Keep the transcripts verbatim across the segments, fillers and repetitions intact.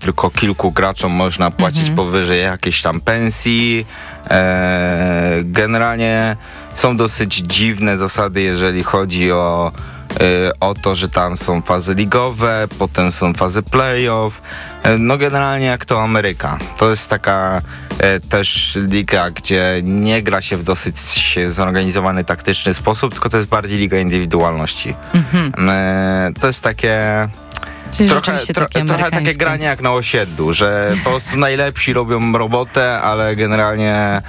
tylko kilku graczom można płacić mhm. powyżej jakiejś tam pensji. E, generalnie są dosyć dziwne zasady, jeżeli chodzi o o to, że tam są fazy ligowe, potem są fazy playoff. No generalnie jak to Ameryka. To jest taka e, też liga, gdzie nie gra się w dosyć zorganizowany, taktyczny sposób, tylko to jest bardziej liga indywidualności. Mm-hmm. E, to jest takie... Czyli Trochę, tro, takie trochę takie granie jak na osiedlu, że po prostu najlepsi robią robotę, ale generalnie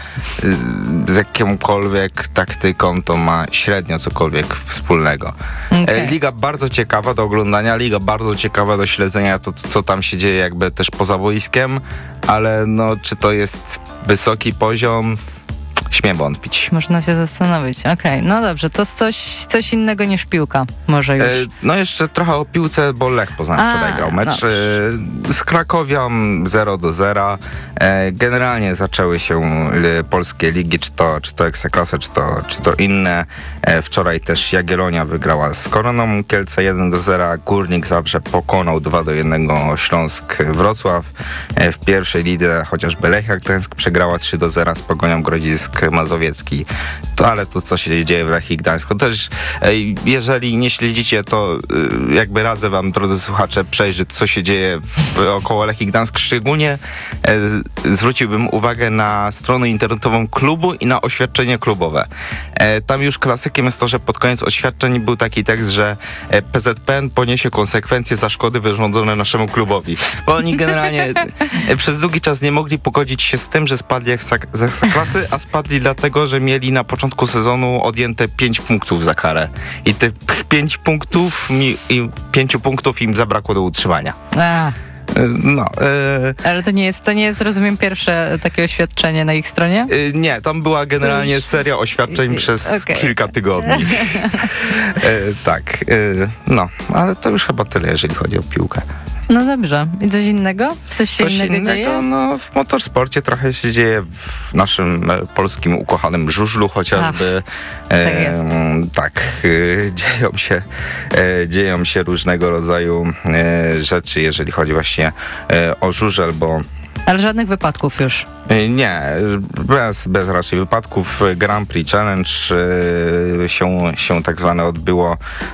z jakąkolwiek taktyką to ma średnio cokolwiek wspólnego. Okay. Liga bardzo ciekawa do oglądania, liga bardzo ciekawa do śledzenia, to co tam się dzieje jakby też poza boiskiem, ale no czy to jest wysoki poziom? Śmiem wątpić. Można się zastanowić. Okej, okay. No dobrze, to coś, coś innego niż piłka może już. E, no jeszcze trochę o piłce, bo Lech Poznań wczoraj grał mecz no. e, z Krakowią zero do zera. E, generalnie zaczęły się e, polskie ligi, czy to, czy to Ekstraklasa, czy to, czy to inne. E, wczoraj też Jagiellonia wygrała z Koroną Kielce jeden do zera. Górnik Zabrze pokonał dwa do jednego Śląsk Wrocław. E, w pierwszej lidze chociażby Lechia Gdańsk przegrała trzy do zera z Pogonią Grodzisk Mazowiecki. To, ale to, co się dzieje w Lechii Gdańsku, też jeżeli nie śledzicie, to jakby radzę wam, drodzy słuchacze, przejrzeć, co się dzieje w, około Lechii Gdańsk. Szczególnie e, zwróciłbym uwagę na stronę internetową klubu i na oświadczenie klubowe. E, tam już klasykiem jest to, że pod koniec oświadczeń był taki tekst, że P Z P N poniesie konsekwencje za szkody wyrządzone naszemu klubowi. Bo oni generalnie e, przez długi czas nie mogli pogodzić się z tym, że spadli z Ekstraklasy, a spadli dlatego, że mieli na początku sezonu odjęte pięć punktów za karę. I tych pięć punktów, mi, i pięciu punktów im zabrakło do utrzymania. A. No, e... Ale to nie jest, to nie jest, rozumiem, pierwsze takie oświadczenie na ich stronie? E, nie, tam była generalnie już... seria oświadczeń przez okay. kilka tygodni. e, tak, e, no, ale to już chyba tyle, jeżeli chodzi o piłkę. No dobrze. I coś innego? Coś się coś innego, innego dzieje? No w motorsporcie trochę się dzieje w naszym e, polskim ukochanym żużlu chociażby. Ach, tak jest. E, tak, e, dzieją się e, dzieją się różnego rodzaju e, rzeczy, jeżeli chodzi właśnie e, o żużel, bo ale żadnych wypadków już? Nie, bez, bez raczej wypadków. Grand Prix Challenge e, się, się tak zwane odbyło,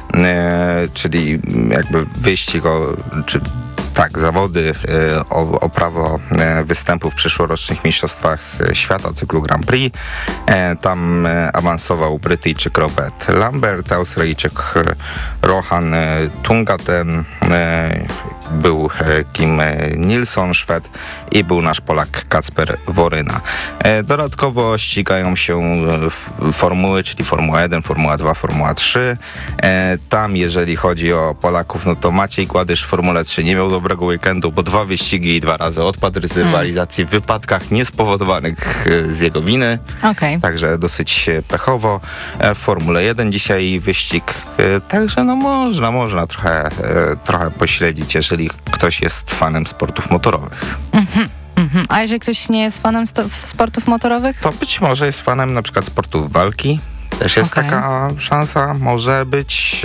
e, czyli jakby wyścig o, czy tak, zawody e, o, o prawo e, występu w przyszłorocznych mistrzostwach świata cyklu Grand Prix. E, tam e, awansował Brytyjczyk Robert Lambert, Australijczyk Rohan Tungaten, e, był Kim Nilsson, Szwed, i był nasz Polak Kacper Woryna. Dodatkowo ścigają się formuły, czyli Formuła jeden, Formuła dwa, Formuła trzy. Tam, jeżeli chodzi o Polaków, no to Maciej Gładysz w Formule trzy nie miał dobrego weekendu, bo dwa wyścigi i dwa razy odpadł z rywalizacji w wypadkach niespowodowanych z jego winy. Okay. Także dosyć pechowo. W Formule jeden dzisiaj wyścig, także no można, można trochę, trochę pośledzić, jeżeli jeżeli ktoś jest fanem sportów motorowych. Mm-hmm, mm-hmm. A jeżeli ktoś nie jest fanem sto- sportów motorowych? To być może jest fanem na przykład sportów walki. Też jest okay. taka szansa, może być.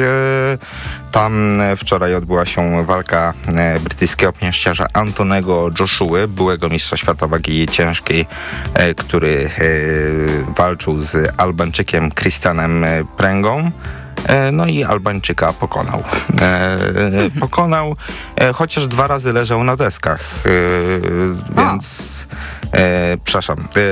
Tam wczoraj odbyła się walka brytyjskiego pięściarza Antonego Joshuły, byłego mistrza świata wagi ciężkiej, który walczył z Albańczykiem Christianem Pręgą. No i Albańczyka pokonał. E, pokonał, e, chociaż dwa razy leżał na deskach, e, więc e, przepraszam. E,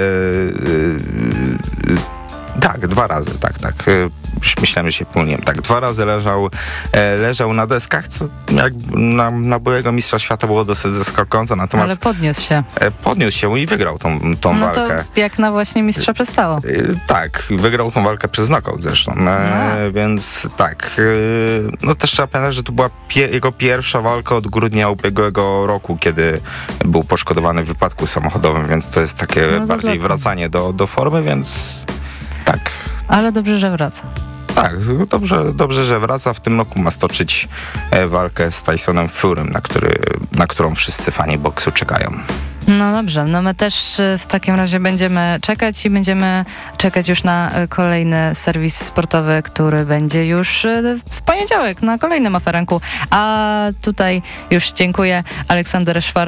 e, tak, dwa razy, tak, tak. Myślałem, że się pomyliłem. Tak, dwa razy leżał, e, leżał na deskach, co jak na, na byłego mistrza świata było dosyć zaskakujące. Natomiast ale podniósł się. E, podniósł się i wygrał tą, tą no walkę. To jak na właśnie mistrza przestało. E, tak, wygrał tą walkę przez knockout zresztą. E, no. Więc tak. E, no też trzeba pamiętać, że to była pie- jego pierwsza walka od grudnia ubiegłego roku, kiedy był poszkodowany w wypadku samochodowym, więc to jest takie no bardziej wracanie do, do formy, więc tak. Ale dobrze, że wraca. Tak, dobrze, dobrze, że wraca. W tym roku ma stoczyć walkę z Tysonem Furym, na, który, na którą wszyscy fani boksu czekają. No dobrze, no my też w takim razie będziemy czekać i będziemy czekać już na kolejny serwis sportowy, który będzie już w poniedziałek na kolejnym aferenku. A tutaj już dziękuję. Aleksander Szwarc